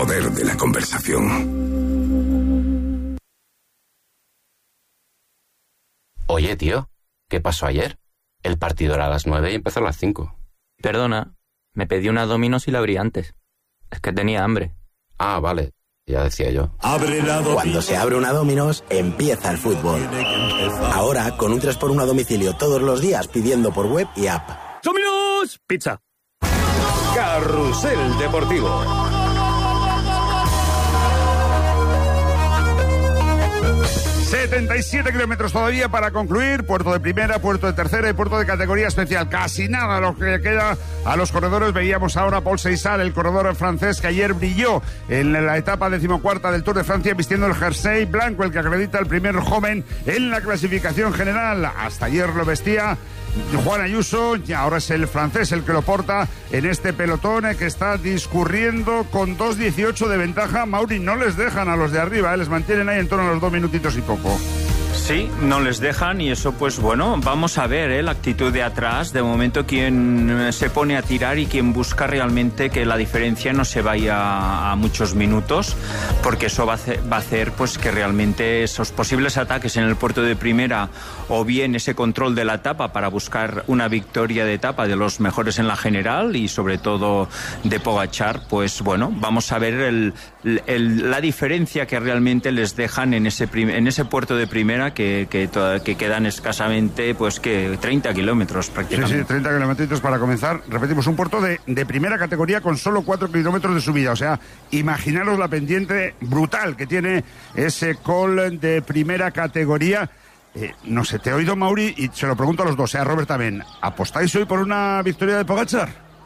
poder de la conversación. Oye, tío, ¿qué pasó ayer? El partido era a las 9 y empezó a las 5. Perdona, me pedí una Domino's y la abrí antes. Es que tenía hambre. Ah, vale, ya decía yo. Cuando se abre una Domino's, empieza el fútbol. Ahora, con un 3x1 a domicilio todos los días pidiendo por web y app. ¡Domino's! Pizza. Carrusel Deportivo. ...77 kilómetros todavía para concluir... ...puerto de primera, puerto de tercera y puerto de categoría especial... ...casi nada lo que queda a los corredores... ...veíamos ahora a Paul Seissal, el corredor francés... ...que ayer brilló en la etapa 14ª del Tour de Francia... ...vistiendo el jersey blanco... ...el que acredita el primer joven en la clasificación general... ...hasta ayer lo vestía Juan Ayuso, y ahora es el francés el que lo porta en este pelotón que está discurriendo con 2:18 de ventaja. Mauri, no les dejan a los de arriba, les mantienen ahí en torno a los 2 minutitos y poco. Sí, no les dejan y eso pues bueno, vamos a ver la actitud de atrás. De momento quien se pone a tirar y quien busca realmente que la diferencia no se vaya a muchos minutos, porque eso va a hacer pues que realmente esos posibles ataques en el puerto de primera o bien ese control de la etapa para buscar una victoria de etapa de los mejores en la general y sobre todo de Pogačar, pues bueno, vamos a ver la diferencia que realmente les dejan en ese puerto de primera que quedan escasamente pues que 30 kilómetros prácticamente. Sí, 30 kilómetros para comenzar. Repetimos, un puerto de primera categoría con solo 4 kilómetros de subida. O sea, imaginaros la pendiente brutal que tiene ese col de primera categoría. No sé, te he oído, Mauri, y se lo pregunto a los dos, a Robert también. ¿Apostáis hoy por una victoria de Pogačar?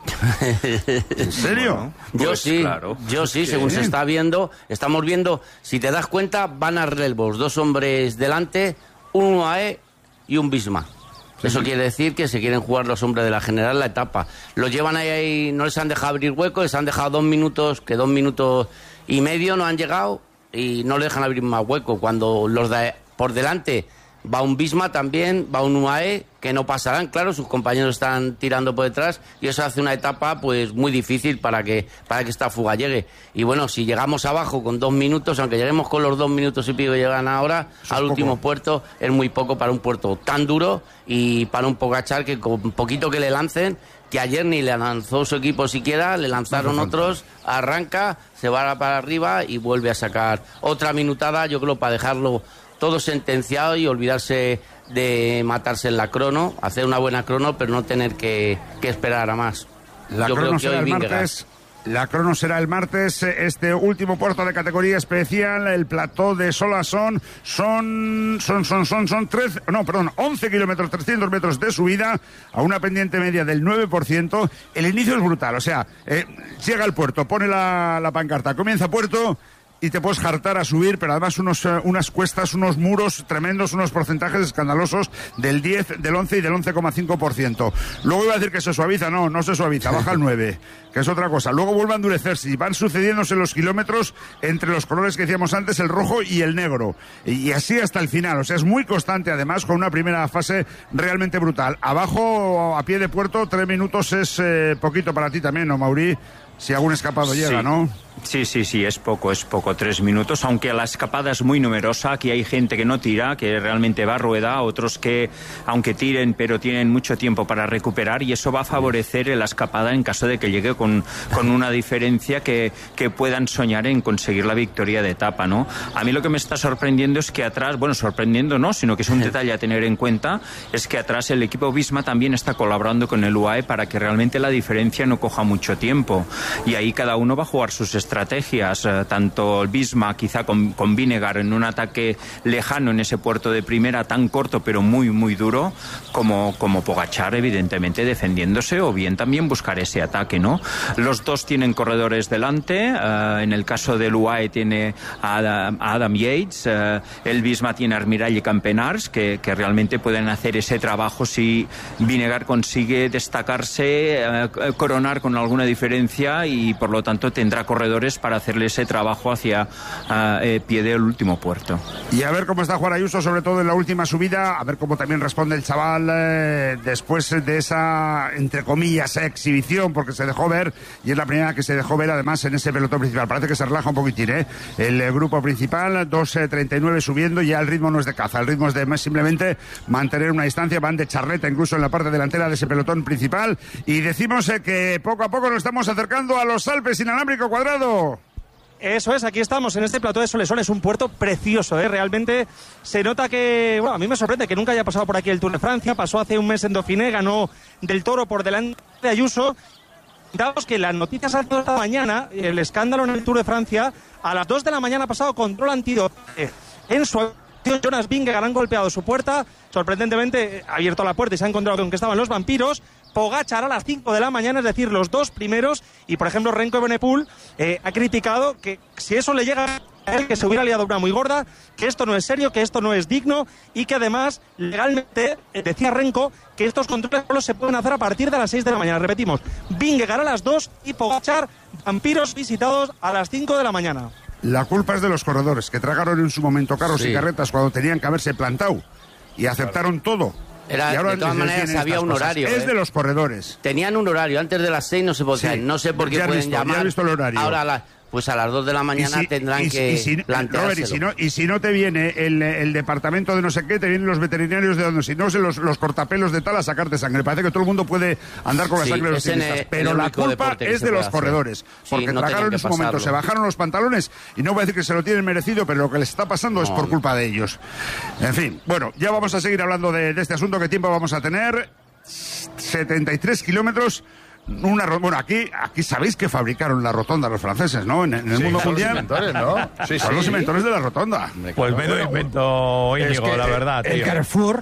¿En serio? Bueno, pues yo sí, según se está viendo, estamos viendo, si te das cuenta, van a relevos, 2 hombres delante, un UAE y un Visma. Eso quiere decir que se quieren jugar los hombres de la general la etapa. Los llevan ahí, no les han dejado abrir hueco, les han dejado 2 minutos, que 2 minutos y medio no han llegado y no les dejan abrir más hueco. Cuando los de por delante va un Visma también, va un UAE, que no pasarán, claro, sus compañeros están tirando por detrás y eso hace una etapa pues muy difícil para que esta fuga llegue. Y bueno, si llegamos abajo con 2 minutos, aunque lleguemos con los 2 minutos y pico que llegan ahora, al último puerto, es muy poco para un puerto tan duro y para un Pogačar que con poquito que le lancen, que ayer ni le lanzó su equipo siquiera, le lanzaron otros, arranca, se va para arriba y vuelve a sacar otra minutada, yo creo, para dejarlo todo sentenciado y olvidarse de matarse en la crono, hacer una buena crono, pero no tener que esperar a más. La crono será el martes. La crono será el martes. Este último puerto de categoría especial, el plató de Solasson, son 11 kilómetros, 300 metros de subida a una pendiente media del 9%. El inicio es brutal, o sea, llega al puerto, pone la pancarta, comienza puerto y te puedes hartar a subir, pero además unas cuestas, unos muros tremendos, unos porcentajes escandalosos del 10, del 11 y del 11,5%. Luego iba a decir que se suaviza, no se suaviza, baja al 9, que es otra cosa. Luego vuelve a endurecerse y van sucediéndose los kilómetros entre los colores que decíamos antes, el rojo y el negro. Y así hasta el final, o sea, es muy constante además, con una primera fase realmente brutal. Abajo, a pie de puerto, 3 minutos es poquito para ti también, ¿no, Mauri? Si algún escapado llega, ¿no? Sí, es poco, 3 minutos, aunque la escapada es muy numerosa. Aquí hay gente que no tira, que realmente va a rueda, otros que, aunque tiren, pero tienen mucho tiempo para recuperar, y eso va a favorecer la escapada en caso de que llegue con una diferencia que puedan soñar en conseguir la victoria de etapa, ¿no? A mí lo que me está sorprendiendo es que atrás, bueno, sorprendiendo no, sino que es un detalle a tener en cuenta, es que atrás el equipo Visma también está colaborando con el UAE para que realmente la diferencia no coja mucho tiempo. Y ahí cada uno va a jugar sus estrategias, tanto el Visma quizá con Vinegar en un ataque lejano en ese puerto de primera tan corto pero muy muy duro, como Pogačar evidentemente defendiéndose, o bien también buscar ese ataque, ¿no? Los dos tienen corredores delante, en el caso del UAE tiene a Adam Yates, el Visma tiene a Armirall y Campenars que realmente pueden hacer ese trabajo si Vinegar consigue destacarse, coronar con alguna diferencia, y por lo tanto tendrá corredores corredores para hacerle ese trabajo hacia pie del último puerto. Y a ver cómo está Juan Ayuso, sobre todo en la última subida, a ver cómo también responde el chaval después de esa, entre comillas, exhibición, porque se dejó ver, y es la primera que se dejó ver además en ese pelotón principal. Parece que se relaja un poquitín, el grupo principal, 2:39 subiendo, ya el ritmo no es de caza, el ritmo es de simplemente mantener una distancia, van de charreta incluso en la parte delantera de ese pelotón principal, y decimos que poco a poco nos estamos acercando a los Alpes inalámbrico cuadrado. Eso es, aquí estamos en este plató de Solesol, es un puerto precioso, realmente se nota que, bueno, a mí me sorprende que nunca haya pasado por aquí el Tour de Francia, pasó hace un mes en Dauphiné, ganó Del Toro por delante de Ayuso. Daos que las noticias han sido esta mañana, el escándalo en el Tour de Francia, a las 2 de la mañana pasado, control antidopaje en su Jonas Vingegaard han golpeado su puerta, sorprendentemente ha abierto la puerta y se ha encontrado con que estaban los vampiros. Pogačar a las 5 de la mañana, es decir, los dos primeros, y por ejemplo Remco Evenepoel ha criticado que si eso le llega a él, que se hubiera liado una muy gorda, que esto no es serio, que esto no es digno, y que además legalmente, decía Remco, que estos controles solo se pueden hacer a partir de las 6 de la mañana. Repetimos, Vingegaard a las 2 y Pogačar, vampiros visitados a las 5 de la mañana. La culpa es de los corredores, que tragaron en su momento carros y carretas cuando tenían que haberse plantado y aceptaron todo. Y ahora, de todas maneras había un horario. Es de los corredores. Tenían un horario, antes de las 6 no se podía, no sé por qué pueden llamar. Ya he visto el horario. Ahora pues a las 2 de la mañana tendrán que planteárselo. Y si no te viene el departamento de no sé qué, te vienen los veterinarios de donde, si no, los cortapelos de tal a sacarte sangre. Parece que todo el mundo puede andar con la sangre de los ciclistas, pero la culpa es de los corredores, porque tragaron en su momento, se bajaron los pantalones, y no voy a decir que se lo tienen merecido, pero lo que les está pasando es por culpa de ellos. En fin, bueno, ya vamos a seguir hablando de este asunto. ¿Qué tiempo vamos a tener? 73 kilómetros. Bueno, aquí sabéis que fabricaron la rotonda los franceses, ¿no? En el mundo mundial. Los inventores, ¿no? Son los inventores de la rotonda. Pues menos invento, Íñigo, la verdad, tío. El Carrefour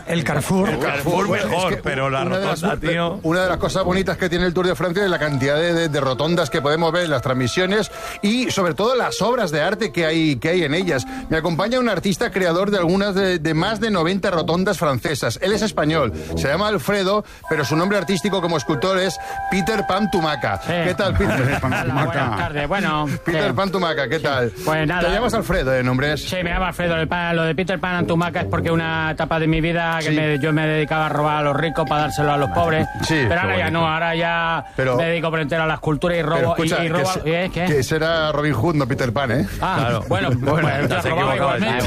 mejor, pero la rotonda, tío. Una de las cosas bonitas que tiene el Tour de Francia es la cantidad de rotondas que podemos ver en las transmisiones y sobre todo las obras de arte que hay en ellas. Me acompaña un artista creador de algunas de más de 90 rotondas francesas. Él es español, se llama Alfredo, pero su nombre artístico como escultor es Peter Pan Tumaca. Sí. ¿Qué tal, Peter Pan Tumaca? Buenas tardes. Bueno, Peter Pan Tumaca, ¿qué tal? Pues nada. ¿Te llamas Alfredo de nombre? Sí, me llamo Alfredo. Lo de Peter Pan Tumaca es porque una etapa de mi vida que yo me dedicaba a robar a los ricos para dárselo a los pobres. Sí, pero ahora ya no, ahora ya me dedico por entero a la escultura y robo. Escucha, y robo ¿qué? Que será Robin Hood, no Peter Pan, ¿eh? Ah, claro. Bueno, yo robaba igualmente.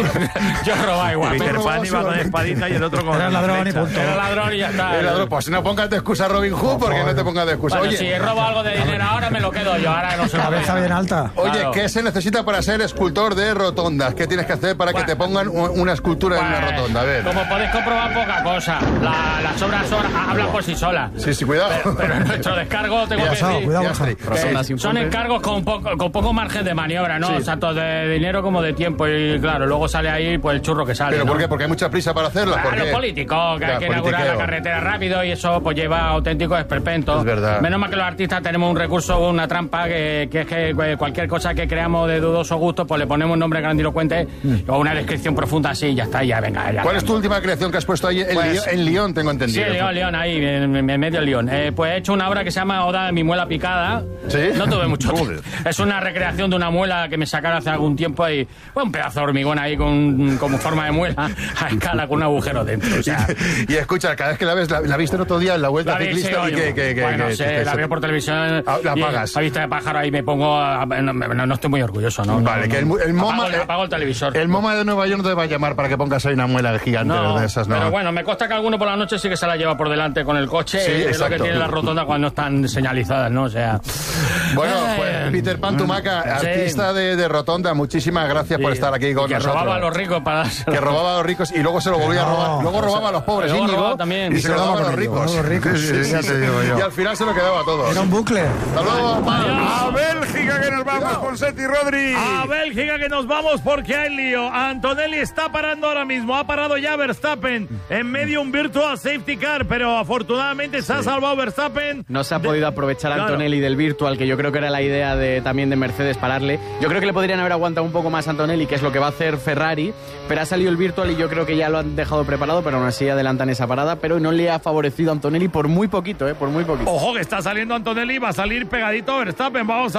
Yo robaba igual. Peter Pan iba con espadita y el otro con... Era ladrón y punto. Era ladrón y ya está. Era ladrón. Pues no pongas de excusa Robin Hood, porque no te pongas de excusa. Oye, si robo algo de dinero ahora me lo quedo yo, ahora no se lo cabeza bien alta. Oye, claro. ¿Qué se necesita para ser escultor de rotondas? ¿Qué tienes que hacer para que te pongan una escultura en una rotonda? A ver. Como podéis comprobar, poca cosa. Las obras hablan por sí solas. Sí, cuidado. Pero en nuestro descargo tengo que decir son encargos con poco margen de maniobra, ¿no? Sí. Tanto de dinero como de tiempo. Y claro, luego sale ahí pues el churro que sale. ¿Pero por qué? Porque hay mucha prisa para hacerlo. Los políticos, que hay que inaugurar la carretera rápido y eso pues lleva auténticos esperpentos. Es verdad. Menos mal que los artistas tenemos un recurso, una trampa, que es que cualquier cosa que creamos de dudoso gusto, pues le ponemos un nombre grandilocuente o una descripción profunda así y ya está, ya venga. Ya, ¿cuál es tu última creación que has puesto ahí en Lyon, tengo entendido? Sí, Lyon, ahí, en medio de Lyon. Pues he hecho una obra que se llama Oda de mi muela picada. ¿Sí? No tuve mucho tiempo. Es una recreación de una muela que me sacaron hace algún tiempo y un pedazo de hormigón ahí como forma de muela a escala con un agujero dentro. O sea. Y escucha, cada vez que la ves, la viste el otro día en la Vuelta Ciclista y la veo por televisión. La apagas. A vista de pájaro ahí me pongo. No estoy muy orgulloso, ¿no? Vale, que el MoMA. Apago el televisor. El MoMA de Nueva York no te va a llamar para que pongas ahí una muela gigante de esas, ¿no? Pero bueno, me consta que alguno por la noche sí que se la lleva por delante con el coche. Sí, es lo que tiene las rotondas cuando están señalizadas, ¿no? O sea. Bueno, pues Peter Pan Tumaca, artista de rotonda, muchísimas gracias por estar aquí con nosotros. Que robaba a los ricos para. Que robaba a los ricos y luego se lo volvía a robar. Luego robaba a los pobres, Íñigo. También. Y se lo daba a los ricos. Ya te digo yo. Y al final se lo quedaba a todos. Era un bucle. Hasta luego. A Bélgica que nos vamos con Seti Rodri. A Bélgica que nos vamos porque hay lío. Antonelli está parando ahora mismo. Ha parado ya Verstappen en medio un virtual safety car, pero afortunadamente se ha salvado Verstappen. No se ha podido aprovechar Antonelli del virtual, que yo creo que era la idea también de Mercedes pararle. Yo creo que le podrían haber aguantado un poco más a Antonelli, que es lo que va a hacer Ferrari, pero ha salido el virtual y yo creo que ya lo han dejado preparado, pero aún así adelantan esa parada, pero no le ha favorecido a Antonelli por muy poquito, por muy poquito. Ojo que está saliendo Antonelli, va a salir pegadito Verstappen, vamos a ver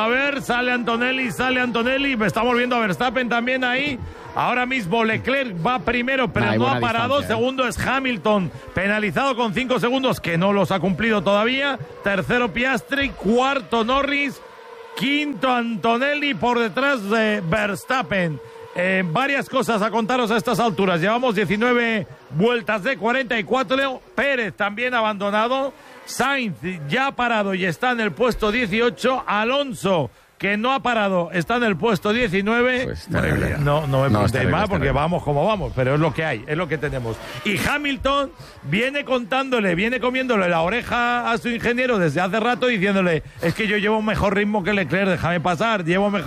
sale Antonelli, estamos viendo a Verstappen también ahí. Ahora mismo Leclerc va primero, pero no ha parado. Segundo es Hamilton, penalizado con 5 segundos, que no los ha cumplido todavía. Tercero Piastri, cuarto Norris, quinto Antonelli por detrás de Verstappen. Varias cosas a contaros a estas alturas. Llevamos 19 vueltas de 44. Pérez también abandonado. Sainz ya ha parado y está en el puesto 18. Alonso, que no ha parado, está en el puesto 19. Pues no me preguntéis más porque vamos como vamos, pero es lo que hay, es lo que tenemos. Y Hamilton viene comiéndole la oreja a su ingeniero desde hace rato, diciéndole, es que yo llevo un mejor ritmo que Leclerc, déjame pasar,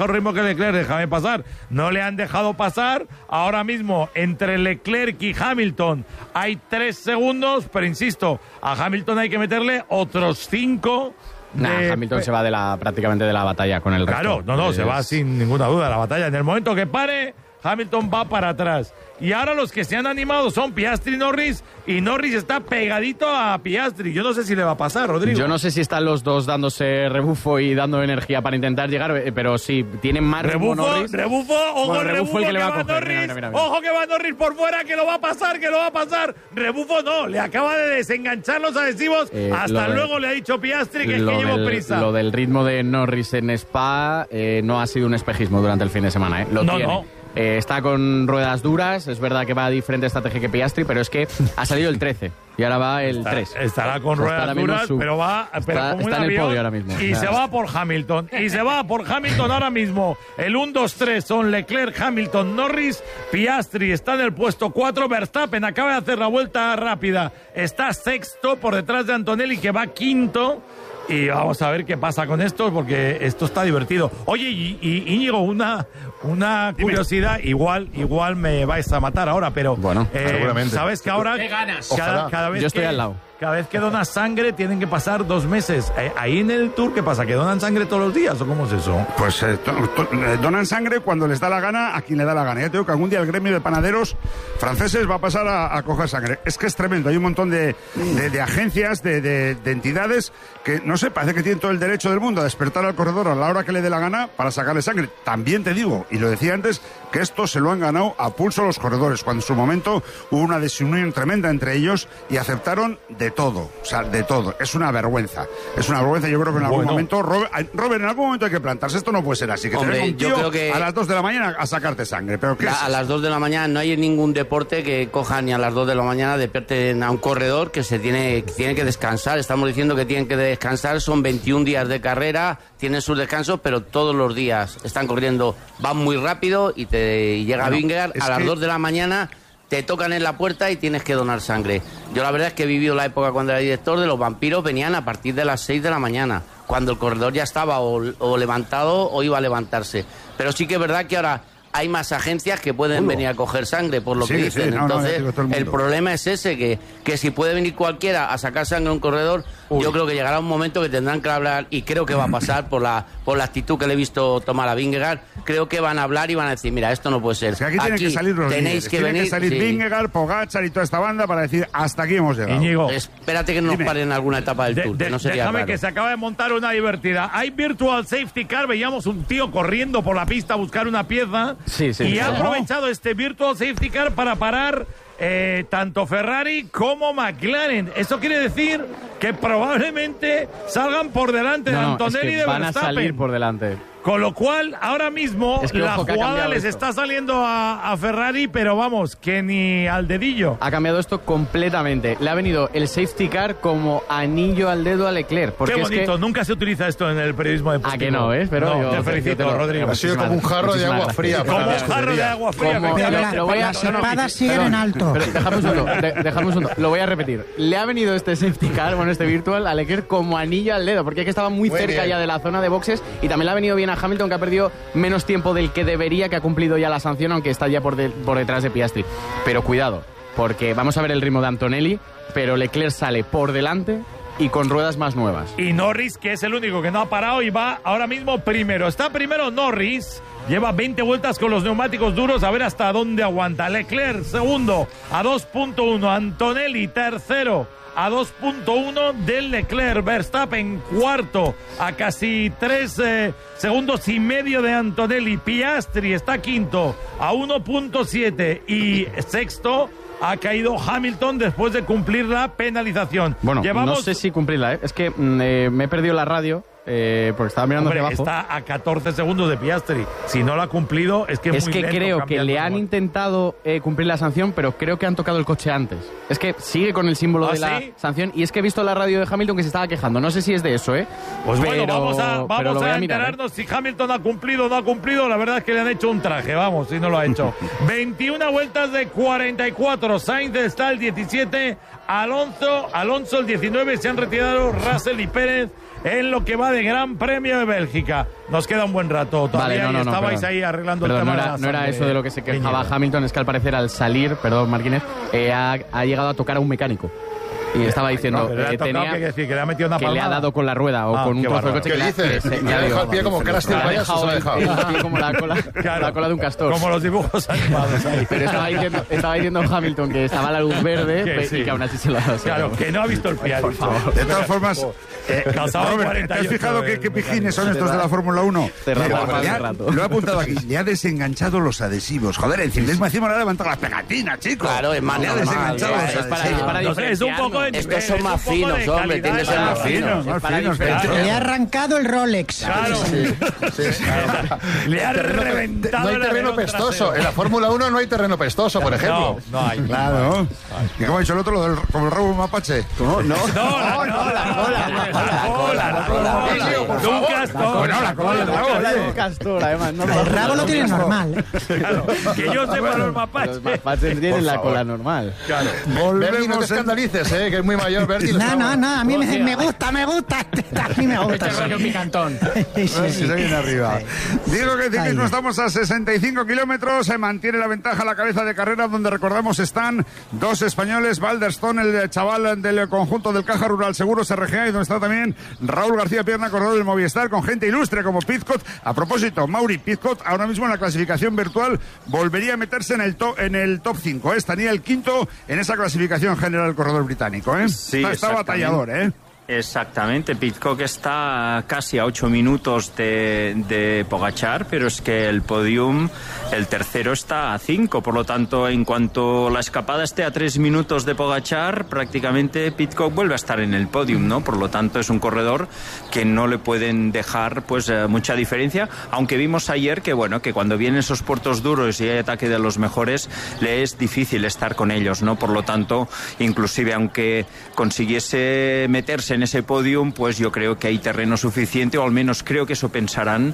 déjame pasar. No le han dejado pasar. Ahora mismo, entre Leclerc y Hamilton hay 3 segundos, pero insisto, a Hamilton hay que meterle otros 5. Hamilton se va prácticamente de la batalla con el resto. Claro, se va sin ninguna duda de la batalla. En el momento que pare, Hamilton va para atrás. Y ahora los que se han animado son Piastri y Norris, y Norris está pegadito a Piastri. Yo no sé si le va a pasar, Rodrigo. Yo no sé si están los dos dándose rebufo y dando energía para intentar llegar, pero sí, tienen más rebufo Norris. Ojo, rebufo que le va a coger. Mira. Ojo que va Norris por fuera, que lo va a pasar. Rebufo no, le acaba de desenganchar los adhesivos. Hasta luego le ha dicho Piastri que llevo prisa. Lo del ritmo de Norris en Spa no ha sido un espejismo durante el fin de semana, Lo tiene. Está con ruedas duras, es verdad que va a diferente estrategia que Piastri, pero es que ha salido el 13 y ahora va el 3. Estará con ruedas duras, pero va está en el podio ahora mismo. Y se va por Hamilton. Ahora mismo. El 1, 2, 3 son Leclerc, Hamilton, Norris. Piastri está en el puesto 4. Verstappen acaba de hacer la vuelta rápida. Está sexto por detrás de Antonelli, que va quinto. Y vamos a ver qué pasa con esto, porque esto está divertido. Oye, y Íñigo, una curiosidad, igual me vais a matar ahora, pero bueno, seguramente. ¿Sabes que ahora cada vez yo estoy al lado? Cada vez que donas sangre tienen que pasar 2 meses. Ahí en el Tour, ¿qué pasa? ¿Que donan sangre todos los días o cómo es eso? Pues donan sangre cuando les da la gana a quien le da la gana. Ya te digo que algún día el gremio de panaderos franceses va a pasar a coger sangre. Es que es tremendo. Hay un montón de agencias, de entidades que, no sé, parece que tienen todo el derecho del mundo a despertar al corredor a la hora que le dé la gana para sacarle sangre. También te digo, y lo decía antes, que esto se lo han ganado a pulso los corredores, cuando en su momento hubo una desunión tremenda entre ellos y aceptaron de todo, o sea, de todo. Es una vergüenza. Yo creo que en algún momento, Robert, en algún momento hay que plantarse. Esto no puede ser así. Que hombre, un tío yo creo que a las 2 de la mañana a sacarte sangre. ¿Pero qué es? A las 2 de la mañana no hay ningún deporte que coja ni a las 2 de la mañana despierten a un corredor que tiene que descansar. Estamos diciendo que tienen que descansar. Son 21 días de carrera, tienen sus descansos, pero todos los días están corriendo, van muy rápido y llega Vingegaard a las 2 de la mañana. Te tocan en la puerta y tienes que donar sangre. Yo la verdad es que he vivido la época cuando era director de los vampiros, venían a partir de las 6 de la mañana, cuando el corredor ya estaba o levantado o iba a levantarse. Pero sí que es verdad que ahora hay más agencias que pueden venir a coger sangre, por lo que dicen. Entonces, el problema es ese, que si puede venir cualquiera a sacar sangre a un corredor, yo creo que llegará un momento que tendrán que hablar, y creo que va a pasar por la actitud que le he visto tomar a Vingegaard. Creo que van a hablar y van a decir, mira, esto no puede ser. Es que aquí tienen que salir los líderes, tienen que salir Vingegaard, Pogačar y toda esta banda para decir, hasta aquí hemos llegado. Íñigo, espérate que nos paren en alguna etapa del Tour, que no sería déjame raro. Que se acaba de montar una divertida. Hay Virtual Safety Car, veíamos un tío corriendo por la pista a buscar una pieza. Y ha aprovechado este Virtual Safety Car para parar tanto Ferrari como McLaren. Eso quiere decir que probablemente salgan por delante de Antonelli y de Verstappen. Van a salir por delante. Con lo cual, ahora mismo, la jugada les está saliendo a Ferrari, pero vamos, que ni al dedillo. Ha cambiado esto completamente. Le ha venido el safety car como anillo al dedo a Leclerc. Porque qué bonito, nunca se utiliza esto en el periodismo deportivo. ¿A que no, Pero no, te felicito, Rodrigo. Ha sido como un jarro de agua fría. Como un jarro de agua fría. Las espadas siguen en alto. Pero déjame un segundo. Lo voy a repetir. Le ha venido este safety car, este virtual, a Leclerc como anillo al dedo, porque es que estaba muy cerca ya de la zona de boxes, y también le ha venido bien a Hamilton, que ha perdido menos tiempo del que debería, que ha cumplido ya la sanción, aunque está ya por detrás de Piastri. Pero cuidado, porque vamos a ver el ritmo de Antonelli, pero Leclerc sale por delante y con ruedas más nuevas. Y Norris, que es el único que no ha parado y va ahora mismo primero. Está primero Norris, lleva 20 vueltas con los neumáticos duros, a ver hasta dónde aguanta. Leclerc, segundo, a 2.1. Antonelli, tercero, a 2.1 del Leclerc. Verstappen, cuarto, a casi 3 segundos y medio de Antonelli. Piastri está quinto, a 1.7. Y sexto ha caído Hamilton después de cumplir la penalización. Bueno, no sé si cumplirla, ¿eh? Es que me he perdido la radio. Porque estaba mirando hacia abajo. Está a 14 segundos de Piastri. Si no lo ha cumplido, es que es muy que creo que le han intentado cumplir la sanción, pero creo que han tocado el coche antes. Es que sigue con el símbolo de la sanción. Y es que he visto la radio de Hamilton que se estaba quejando. No sé si es de eso, ¿eh? Pues bueno, vamos a enterarnos si Hamilton ha cumplido o no ha cumplido. La verdad es que le han hecho un traje, vamos, si no lo ha hecho. 21 vueltas de 44. Sainz está el 17. Alonso el 19. Se han retirado Russell y Pérez en lo que va de Gran Premio de Bélgica. Nos queda un buen rato todavía. Vale, estabais ahí arreglando el tema. No era eso de lo que se quejaba Hamilton, es que al parecer al salir, perdón Marquínez, ha llegado a tocar a un mecánico. Y estaba diciendo que le ha metido una palmada. Le ha dado con la rueda o con un trozo de coche. ¿Qué dice? Le ha dejado el pie como Crash del payaso. Se lo ha dejado. Como la cola de un castor. Como los dibujos animados ahí. Pero estaba diciendo Hamilton que estaba la luz verde y que aún así se lo ha dado. Claro, que no ha visto el pie. De todas formas, Robert, ¿te has fijado qué pijines son estos de la Fórmula 1? Lo he apuntado aquí. Le ha desenganchado los adhesivos. Joder, el ciclismo encima le ha levantado las pegatinas, chicos. Claro, es más le ha desenganchado los adhesivos. Es un poco de estos son más finos, hombre, tienen que ser más finos. Le ha arrancado el Rolex. Claro. Le ha reventado. No hay terreno pestoso. En la Fórmula 1 no hay terreno pestoso, por ejemplo. No hay. Claro. ¿Y cómo ha dicho el otro? Como el rabo mapache. ¿Cómo? No, la cola. El rabo lo tiene normal. Claro, que yo sepa los mapaches. Los mapaches tienen la cola normal. Claro. Bernie, no te escandalices, que es muy mayor, Bernie. No, a mí me gusta. A mí me gusta. Este rollo picantón. Se viene arriba. Digo que ciclismo estamos a 65 kilómetros. Se mantiene la ventaja a la cabeza de carrera, donde recordamos están dos españoles, Balderstone, el chaval del conjunto del Caja Rural Seguros RGA, y donde está también Raúl García Pierna, corredor del Movistar, con gente ilustre como Pidcock. A propósito, Mauri Pidcock ahora mismo en la clasificación virtual volvería a meterse en el top 5. Estaría el quinto en esa clasificación general, el corredor británico. Sí, está batallador, Exactamente, Pidcock está casi a 8 minutos de Pogačar, pero es que el podium, el tercero está a 5, por lo tanto, en cuanto la escapada esté a 3 minutos de Pogačar, prácticamente Pidcock vuelve a estar en el podium, ¿no? Por lo tanto, es un corredor que no le pueden dejar pues mucha diferencia, aunque vimos ayer que cuando vienen esos puertos duros y hay ataque de los mejores, le es difícil estar con ellos, ¿no? Por lo tanto, inclusive aunque consiguiese meterse en ese podium, pues yo creo que hay terreno suficiente, o al menos creo que eso pensarán,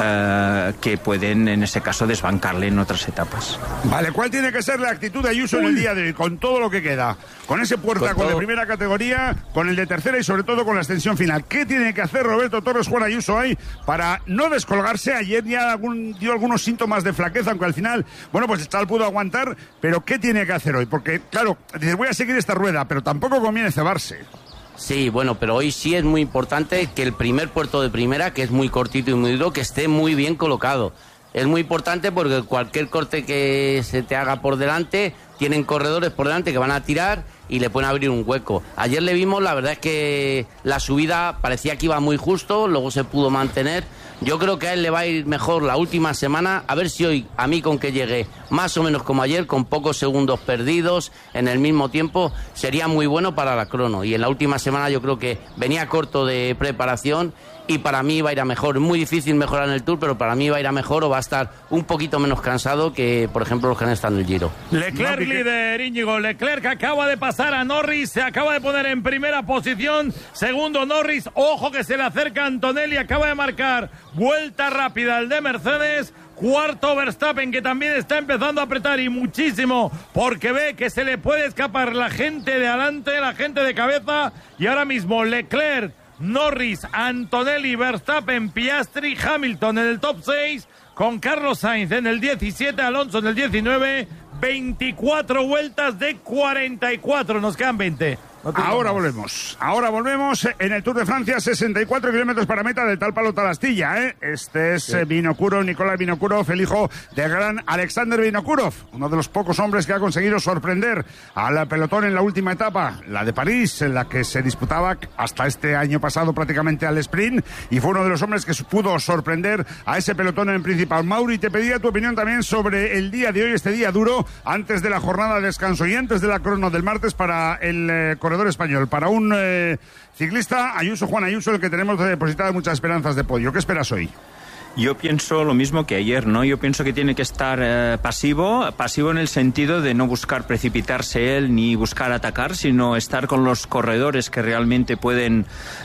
que pueden en ese caso desbancarle en otras etapas. Vale, ¿cuál tiene que ser la actitud de Ayuso en el día de hoy, con todo lo que queda? Con ese puertaco de primera categoría, con el de tercera y sobre todo con la extensión final. ¿Qué tiene que hacer Roberto Torres, Juan Ayuso ahí para no descolgarse? Ayer ya dio algunos síntomas de flaqueza, aunque al final, pues tal pudo aguantar, pero ¿qué tiene que hacer hoy? Porque, claro, dices, voy a seguir esta rueda, pero tampoco conviene cebarse. Sí, pero hoy sí es muy importante que el primer puerto de primera, que es muy cortito y muy duro, que esté muy bien colocado. Es muy importante porque cualquier corte que se te haga por delante, tienen corredores por delante que van a tirar y le pueden abrir un hueco. Ayer le vimos, la verdad es que la subida parecía que iba muy justo, luego se pudo mantener. Yo creo que a él le va a ir mejor la última semana, a ver si hoy, a mí con que llegue más o menos como ayer, con pocos segundos perdidos en el mismo tiempo, sería muy bueno para la crono. Y en la última semana yo creo que venía corto de preparación y para mí va a ir a mejor. Es muy difícil mejorar en el Tour, pero para mí va a ir a mejor o va a estar un poquito menos cansado que, por ejemplo, los que han estado en el Giro. Leclerc líder, Íñigo. Leclerc acaba de pasar a Norris, se acaba de poner en primera posición. Segundo Norris, ojo que se le acerca Antonelli, acaba de marcar vuelta rápida el de Mercedes. Cuarto Verstappen, que también está empezando a apretar y muchísimo, porque ve que se le puede escapar la gente de adelante, la gente de cabeza. Y ahora mismo Leclerc, Norris, Antonelli, Verstappen, Piastri, Hamilton en el top 6, con Carlos Sainz en el 17, Alonso en el 19, 24 vueltas de 44, nos quedan 20 Ahora volvemos en el Tour de Francia, 64 kilómetros para meta de tal palo tal astilla, ¿eh? Este es Vinokurov, Nikolai Vinokurov, el hijo del gran Alexander Vinokurov, uno de los pocos hombres que ha conseguido sorprender al pelotón en la última etapa, la de París, en la que se disputaba hasta este año pasado prácticamente al sprint, y fue uno de los hombres que pudo sorprender a ese pelotón en el principal. Mauri, te pedía tu opinión también sobre el día de hoy, este día duro, antes de la jornada de descanso y antes de la crono del martes para el corredor español, para un ciclista, Juan Ayuso, el que tenemos depositadas muchas esperanzas de podio. ¿Qué esperas hoy? Yo pienso lo mismo que ayer, ¿no? Yo pienso que tiene que estar pasivo en el sentido de no buscar precipitarse él ni buscar atacar, sino estar con los corredores que realmente pueden,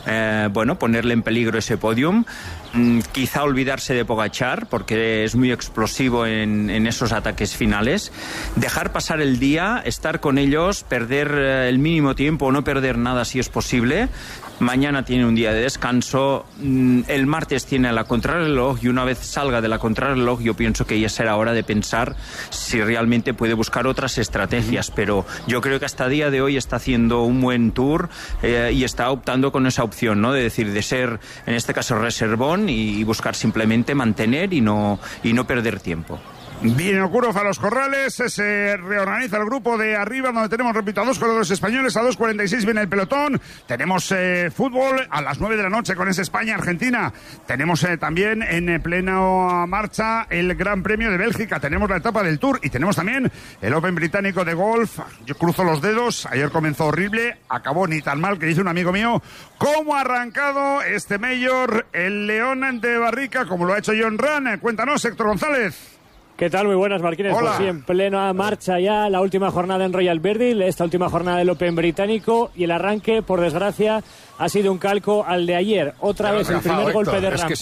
ponerle en peligro ese podium. Quizá olvidarse de Pogačar, porque es muy explosivo en esos ataques finales. Dejar pasar el día, estar con ellos, perder el mínimo tiempo o no perder nada si es posible. Mañana tiene un día de descanso, el martes tiene la contrarreloj y una vez salga de la contrarreloj yo pienso que ya será hora de pensar si realmente puede buscar otras estrategias, pero yo creo que hasta día de hoy está haciendo un buen tour y está optando con esa opción, ¿no? De decir, de ser en este caso reservón y buscar simplemente mantener y no perder tiempo. Vinokurov a los corrales, se reorganiza el grupo de arriba donde tenemos, repito, a dos corredores españoles, a 2:46 viene el pelotón, tenemos fútbol a las 9 de la noche con ese España-Argentina, tenemos también en plena marcha el Gran Premio de Bélgica, tenemos la etapa del Tour y tenemos también el Open británico de golf. Yo cruzo los dedos, ayer comenzó horrible, acabó ni tan mal, que dice un amigo mío, cómo ha arrancado este Major, el León de Barrica, como lo ha hecho Jon Rahm. Cuéntanos, Héctor González. ¿Qué tal? Muy buenas, Marquines. Hola. Pues sí, en plena marcha ya la última jornada en Royal Verdil, esta última jornada del Open británico, y el arranque, por desgracia, ha sido un calco al de ayer. Otra vez el primer golpe de Rahm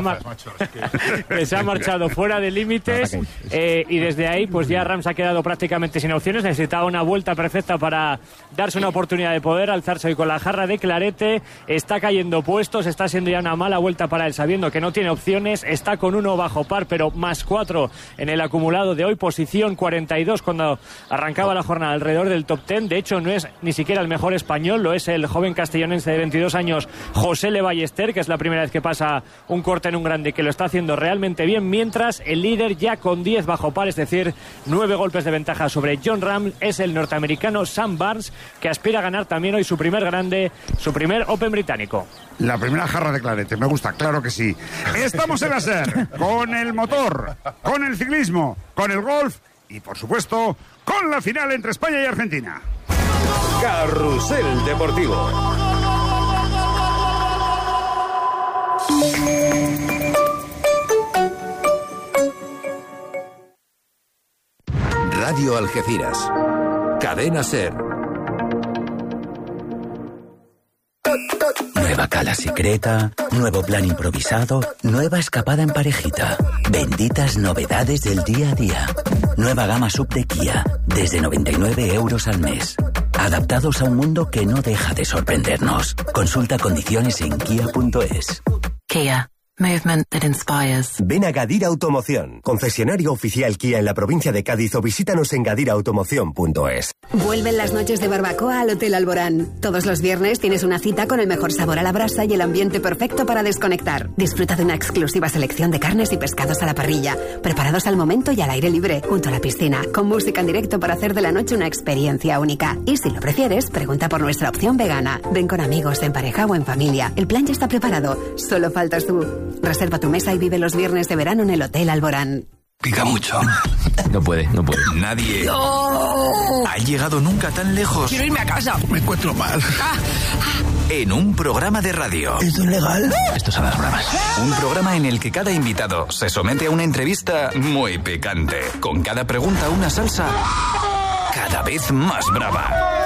que se ha marchado fuera de límites y desde ahí pues ya Rahm se ha quedado prácticamente sin opciones. Necesitaba una vuelta perfecta para darse una oportunidad de poder alzarse hoy con la jarra de clarete. Está cayendo puestos, está siendo ya una mala vuelta para él sabiendo que no tiene opciones. Está con 1 bajo par pero más 4 en el acumulado de hoy, posición 42 cuando arrancaba la jornada alrededor del top 10. De hecho no es ni siquiera el mejor español, lo es el joven castellonense de 22 años José Le Ballester, que es la primera vez que pasa un corte en un grande, que lo está haciendo realmente bien, mientras el líder ya con 10 bajo par, es decir, 9 golpes de ventaja sobre Jon Rahm, es el norteamericano Sam Burns, que aspira a ganar también hoy su primer grande, su primer Open británico. La primera jarra de clarete, me gusta, claro que sí. Estamos en la SER, con el motor, con el ciclismo, con el golf y, por supuesto, con la final entre España y Argentina. Carrusel Deportivo. Radio Algeciras. Cadena SER. Nueva cala secreta, nuevo plan improvisado, nueva escapada en parejita. Benditas novedades del día a día. Nueva gama sub de Kia, desde 99 euros al mes. Adaptados a un mundo que no deja de sorprendernos. Consulta condiciones en kia.es. Kia. Movement that inspires. Ven a Gadira Automoción, concesionario oficial Kia en la provincia de Cádiz, o visítanos en gadiraautomoción.es. Vuelven las noches de barbacoa al Hotel Alborán. Todos los viernes tienes una cita con el mejor sabor a la brasa y el ambiente perfecto para desconectar. Disfruta de una exclusiva selección de carnes y pescados a la parrilla, preparados al momento y al aire libre, junto a la piscina, con música en directo para hacer de la noche una experiencia única. Y si lo prefieres, pregunta por nuestra opción vegana. Ven con amigos, en pareja o en familia. El plan ya está preparado, solo faltas tú. Reserva tu mesa y vive los viernes de verano en el Hotel Alborán. Pica mucho. No puede. Nadie ha llegado nunca tan lejos. Quiero irme a casa. Me encuentro mal. En un programa de radio. ¿Esto es legal? Esto son las bromas. Un programa en el que cada invitado se somete a una entrevista muy picante. Con cada pregunta una salsa cada vez más brava.